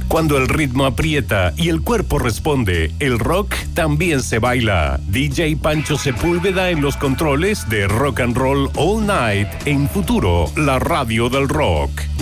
Cuando el ritmo aprieta y el cuerpo responde, el rock también se baila. DJ Pancho Sepúlveda en los controles de Rock and Roll All Night en Futuro, la radio del rock.